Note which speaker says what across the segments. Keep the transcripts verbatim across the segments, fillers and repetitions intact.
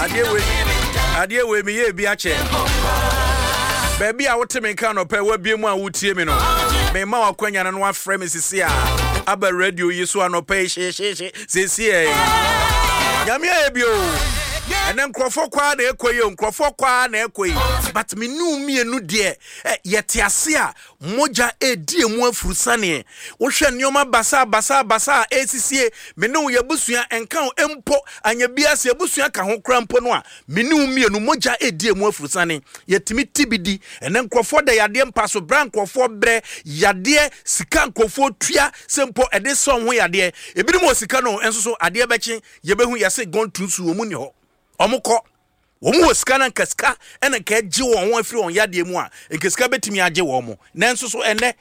Speaker 1: Adie we adie we me ye bi ache. Baby a wote me kan no pe wa bie mu a wotie me no. Me ma wakwanya no afrɛ me sisi a. Aba radio yi so anope she she she sisi e. Nyame a ebio. Enen nkrofo kwa na ekoyi nkrofo kwa na ekoyi. But me nu mienu de yete ase a moja edi emu afurusane. Wo hwe nneoma basa basa basa esisie me nu yebusua enka empo anya biase yebusua ka ho krampo no a me nu mienu moja edi emu afurusane. Yetimi tibidi enen nkrofo da yade mpa so bra nkrofo bre yade sika nkrofo tua sempo ede so ho yade ebi mo sika no enso so ade bechi yebehu yase gon tunsu omu ni ho omukọ womu osika na nkaska ena ka agi won ho afiri on yade mu a nkaska betimi age wo mo nanso so ene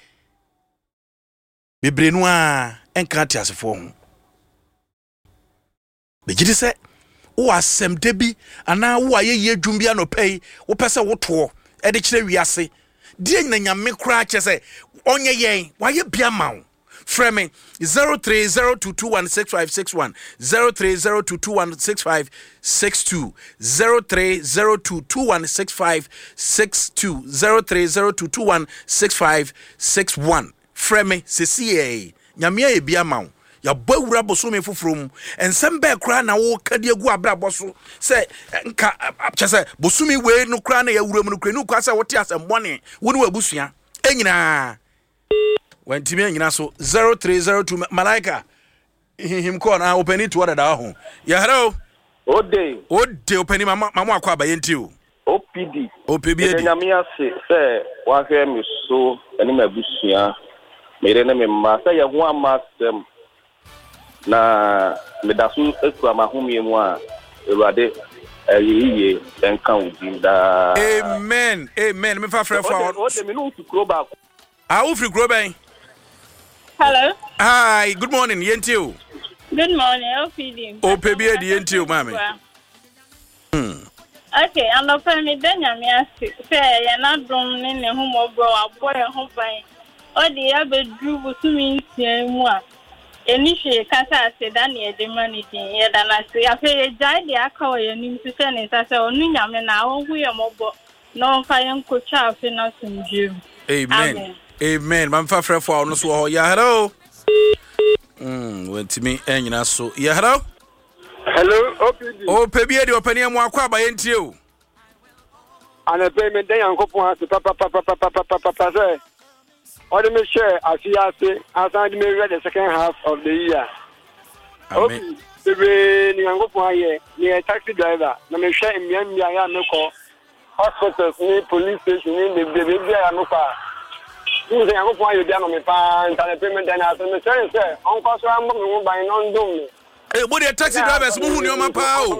Speaker 1: bebre no a enka tiasefo ho begidi se wo asem de bi ana wo ayeye dwumbi anopei wo pese wo to e de kire wiase die nyina nyame kra che se onye yen waye bia mawo Frame zero three zero two two one six five six one zero three zero two two one six five six two zero three zero two two one six five six two zero three zero two two one six five six one Frame cca nyamia e bia mawo ya bawura bosome foforo ensem be kra na wo kade agu abrabo so se nka chese bosome we no kra na ya wura mu no kra no kwa se wote asem bone wo no abusua enyina when Timmy Naso zero three zero two Malaika him call now open it to what da ho. Yeah, hello.
Speaker 2: O day.
Speaker 1: O day open mama mama akwa ba yenti o.
Speaker 2: O P D.
Speaker 1: O P D.
Speaker 2: E nyame ase se wa hwe me so ene mabusua. Me re na me ma se ye ho amasem. Na me da so ekura ma ho me mu a Ewurade ayiye enka udi da.
Speaker 1: Amen. Amen. Me fa frɛ fa.
Speaker 2: O day me no to kro ba.
Speaker 1: Ah, wo free kro ben.
Speaker 3: Hello.
Speaker 1: Hi, good morning, Yentio.
Speaker 3: Good morning, O P D.
Speaker 1: O P D Yentio, mami. Hmm.
Speaker 3: Okay, I'm not me Danya me say you're not drum in the home of bro, a boy a home by. Or the other drew was to me, moi. Initially, Casa said, Daniel, the money, yet, and I say, I pay a giant, the acco, and you to send it. I said, oh, Nina, and now we are mobile. No fire could charge in us in June.
Speaker 1: Amen. Amen. Man fa frɛ for no so ya hello. Mm, went me enyina so. Ya hello.
Speaker 4: Hello, O P D.
Speaker 1: O P D de opani am akwa ba yentie o.
Speaker 4: Ana payment den yankopon ase papa papa papa papa papa say. Odi me share asiase asan me read the second half of the year.
Speaker 1: Amen.
Speaker 4: Bebe ni yankopon aye ni taxi driver na me share mian mian ya me ko hospitals ni police station ni bebe bia ya no pa. You say I'm going to be on my pan, and payment and I say, Uncle Sam, by non doom.
Speaker 1: Hey, what the taxi drivers moving on my power?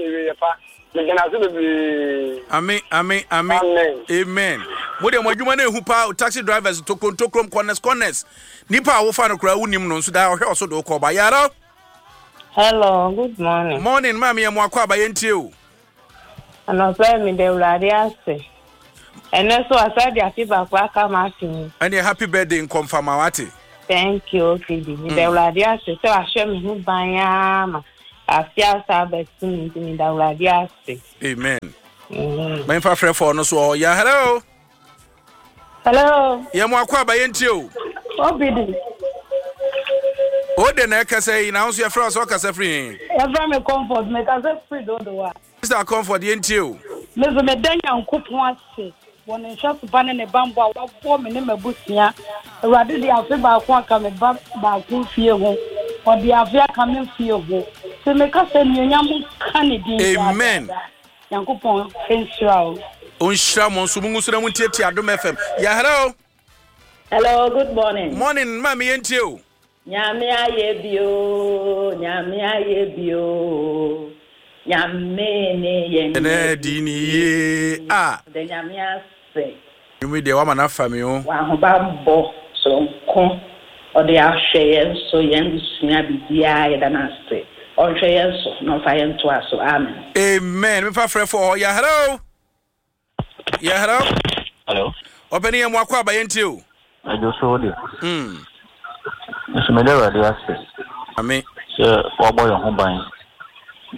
Speaker 1: Amen, amen, amen, amen. What the woman who power taxi drivers to control corners, corners. Nipa will find a crowd in him, so that also do call by Yaro.
Speaker 5: Hello, good morning.
Speaker 1: Morning, mammy, and Wakwa by N T U.
Speaker 5: And I'll play me the Radiasi. And also, I said, I feel back back. I'm asking.
Speaker 1: And a happy birthday in Confirmawati.
Speaker 5: Thank you, P D. The Radiasi. So I show me who by am. I feel Sabbath in the Radiasi.
Speaker 1: Amen. My friend for no so. Yeah, hello.
Speaker 5: Hello.
Speaker 1: Yamwakwa by N T U.
Speaker 5: Oh, P D.
Speaker 1: Oh, the neck say, now your friends or Casa free.
Speaker 5: Every me comfort, make us free, don't do what.
Speaker 1: Mister Comfort, the N T U.
Speaker 5: Mister Medenya, cook once. When in shop banning a bamboo, four minutes a bushia, rather the affair by one coming back by two fear home, or the affair coming fear home. So make us send you young candidate.
Speaker 1: Amen.
Speaker 5: Young coupon, Fenshaw.
Speaker 1: On Shamon, Sumungusa, won't take Adum F M. Yeah, hello.
Speaker 6: Hello, good morning.
Speaker 1: Morning, Mammy, and you.
Speaker 6: Nyamia yebio, Nyamia yebio. Yamene
Speaker 1: yene dini ah
Speaker 6: de nyamia se
Speaker 1: yumi de wa mana fami o
Speaker 6: wa ho ba bo so nko o de ahwe so yen sua bidia ye da na se o hwe so no fa yen to aso amen
Speaker 1: amen me fa frɛ for ya hello ya hello
Speaker 7: hello
Speaker 1: open ye mo akwa ba yenti o
Speaker 7: ajo so de
Speaker 1: mm
Speaker 7: so me de wa de ase
Speaker 1: amen
Speaker 7: se o boy ho ban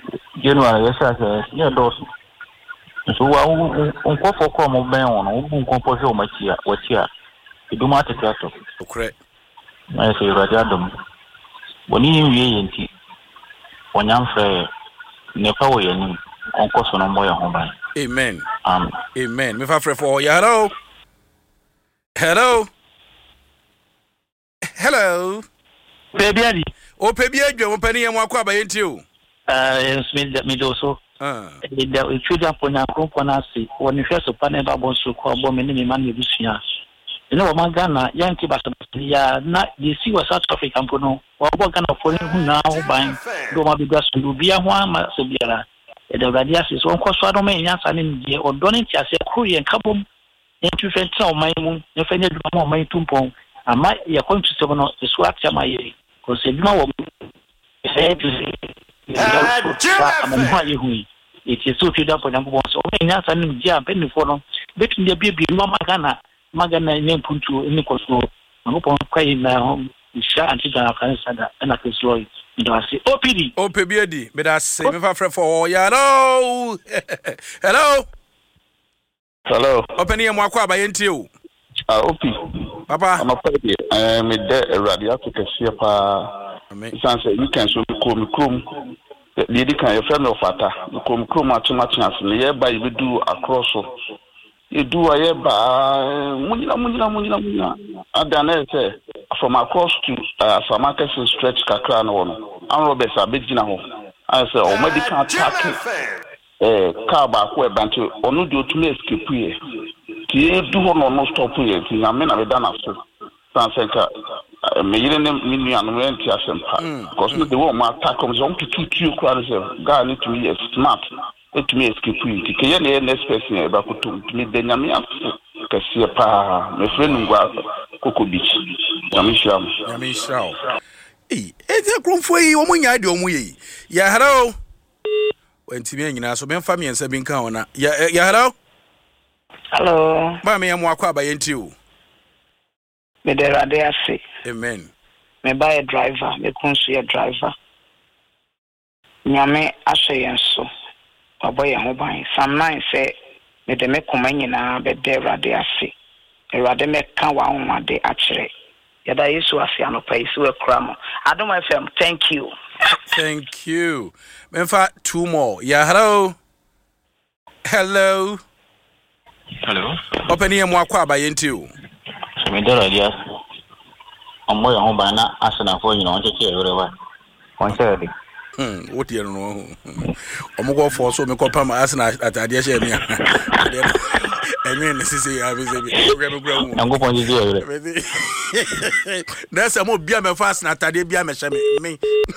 Speaker 7: January, yes, sir. Yeah, those. So, on call for common ban on, who compose your machia, what here? You do not take that.
Speaker 1: Correct.
Speaker 7: I say, Rajadum. When you mean, when I'm fair, never way on course on a more home.
Speaker 1: Amen.
Speaker 7: Um,
Speaker 1: Amen. Me fa frɛ for you. Hello. Hello. Hello.
Speaker 7: baby,
Speaker 1: O pe bi adwa mo pani yam akwa ba yenti o.
Speaker 7: uh, yes, me, me do so.
Speaker 1: Ah.
Speaker 7: The children for your group on us, when you first open a bubble so called woman in man, you see. You know, my Ghana, Yankee Basatia, not the sea was South African Pono, or what kind of foreign who now buying Roma because to be a one Masabiera. The radius is one course for the main answer in the or donate as a Korean and couple into fence of my moon, if any more my tumpong, and my you're going to seven of the swat my because a no it is so to for number one. So, in answer in Jam Penny for them, between the baby, Mama Ghana, Magana, name Puntu, in the Kosovo, and upon crying now, shot and Chita, and I can slow it. I say, O P D.
Speaker 1: O P B D, but that's same if I frɛ for you. Hello. Hello.
Speaker 2: Hello.
Speaker 1: Open yam akwa ba yenti o.
Speaker 2: Ah, O P.
Speaker 1: Papa.
Speaker 2: I'm a baby. I am a dead radio to see pa. Sanse you can so come come. The lady can your friend of Fata. Come come at too much chance. Nearby you do across so. You do a year by Munina Munina Munina Munina. Adane say from across to uh Samarkand stretch Kakran on. I'm Roberts a big dinner. I say oh medical attack. Eh car back where bantu onu do to escape here. Ti do no stop here. Ti am na be done after. Sanse ka me yire ne minu anu enti asempa. Because no the one ma attack comes on to two two crowd say guy need to be smart. It me escape it. Ke ye ne next person e ba ko to me de nyame afu. Kase pa me friend ngwa Coco Beach. Nyame sham.
Speaker 1: Nyame sham. Eh, e kromfo yi wo munya de omu yi. Ya hello. Wenti me nyina so memfa me nsa bi nka wona. Ya ya hello.
Speaker 6: Hello.
Speaker 1: Ba me yam akwa ba yenti o.
Speaker 6: Me there are there say.
Speaker 1: Amen.
Speaker 6: Me buy a driver, me kunsu a driver. Nyame ahye yenso. Oboye ho ban. Psalm nine say me de me koma nyina be there are there say. Erade me kan wa ho ade akere. Yada Yesu afi anopa Yesu ekramo. Adom F M, thank you.
Speaker 1: Thank you. Memfa two more. Yeah, hello. Hello.
Speaker 7: Hello.
Speaker 1: Open yam akwa ba yenti o.
Speaker 7: Me there radius. Omo yo ho ban na asena for you know on cheche everywhere. On cheche.
Speaker 1: Hmm, what you know? Omo go for so me ko pam asena atade hye me. I mean, this is a very I'm going to do it. That's a more beer me fast na atade bia me hye me.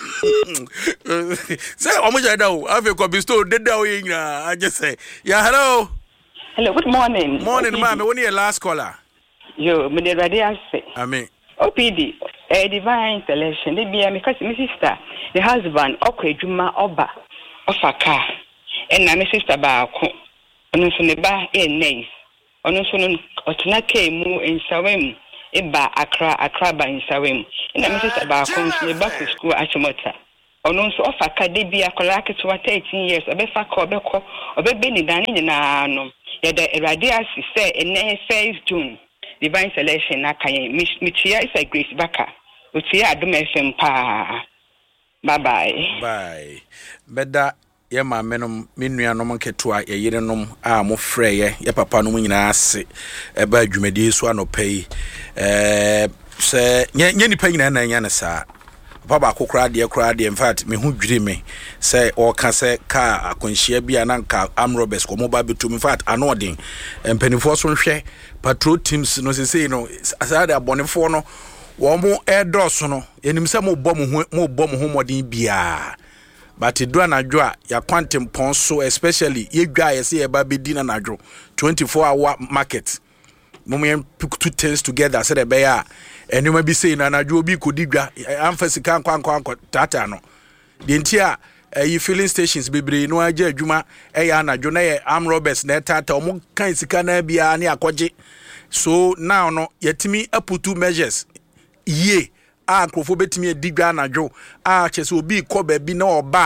Speaker 1: Say omo ja da o, afi ko bisto de da o yin I just say. Yeah, hello.
Speaker 8: Hello, good morning.
Speaker 1: Morning, ma'am. When your last caller?
Speaker 8: Yo, me the radiance.
Speaker 1: Amen.
Speaker 8: O P D, a divine selection. They be because my sister, the husband, okay, Juma Oba, Ofaka, and my sister ba ko. Ono so ne ba e nice. Ono so no otuna ke mu in Sawem, e ba Accra, Accra ba in Sawem. And my sister ba ko ne ba ku school Achimota. Ono so Ofaka de bi akola ke to thirteen years, obefa ko obeko, obebe ni dani nyina no. Ya the radiance say in first June. Divine selection na kanye mitia is a Grace Baka. Utia Adom F M pa. Bye bye.
Speaker 1: Bye. Beda ye ma menom menuanom ketua ye yerenom a mo frɛ ye ye papa no nyina ase e ba adwumadi so anopai eh se nye nipa nyina na nya ne saa papa ba kokora de kokora de in fact me hu dwiri me se o ka se ka akonhia bia na nka am Roberts ko mo ba betu in fact anodin empanifo so nhwɛ patrol teams no se sei no asade abonefo no wo mo edoso no enim se mo bɔ mo mo bɔ mo ho modin bia but do anadwo a ya quantum pon so especially ye dwa ye se ye ba be di na nadwo twenty-four hour market mo me pick two things together say be ya enuma bi sei na nadwo bi ko di dwa amfasi kan kwan kwan tata no de ntia eh filling stations bebre no agye adwuma eh ya anadwo na ye Am Roberts na tata o mo kan sika na bia ne akogye so now no yetimi aputu measures ye a krofo betimi adigwa anadwo a chese obi ko ba bi na oba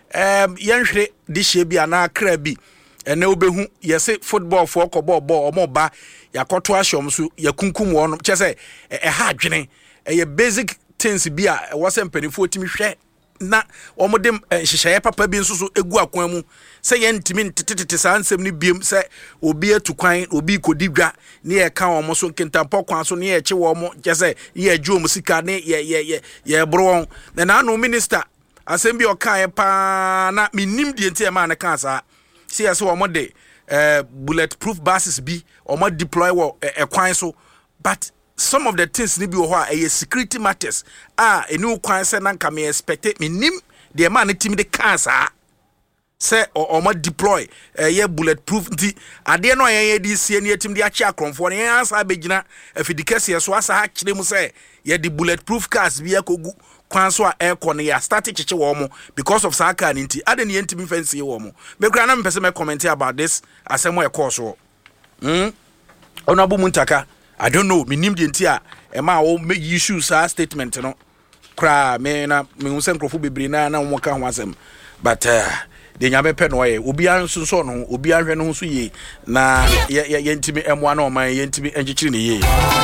Speaker 1: um yenhwe de hye bi ana kra bi ene obehu yese football for kobo ball omo ba yakoto ahyom so yakunkum wono kyese e ha adwene e basic things bi a wose mpanifo timi hwe na omodem hyehyeye papa bi nso so egu akwan mu se ye ntimi ntetete sa ansem ni biem se obi atukwan obi kodidwa ne ye ka omo so kentampo kwan so ne ye kye wo mo kyese ye adwo mu sika ne ye ye ye bro na na no minister asem bi okan pa na minim die ntie ma na kan sa see as wo mo de uh, bulletproof buses bi or more deploy wo e kwan so but some of the things ni bi wo ho a security matters ah eni kwan se na nka me expect me nim the man team the cars ah say or more deploy eh ye bulletproof ndi ade no ye di sie ni team di achi akromfo ne ansa begina afidikase so asa ha kire mu say ye di bulletproof cars bi akogu kwan so a aircon ya start chiche wo mo because of saka nti ade ne yentimi fancy wo mo me kura na mpese me comment about this asemo e course wo mm onabu muntaka I don't know me nim de nti a e ma wo make issues a statement no kra me na me hu se nkrofo bebre na na wo ka ho asem but uh, de nyame pe no ye obi anso so no obi ahwe no so ye na ye yentimi emwa na o man yentimi engichiri ne ye